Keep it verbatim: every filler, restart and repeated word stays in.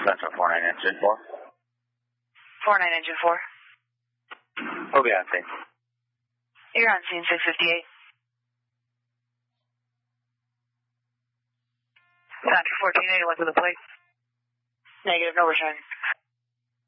Central four nine engine four. four nine engine four. We'll be on scene. You're on scene six fifty-eight. Central fourteen eighty-one to the plate. Negative, no return.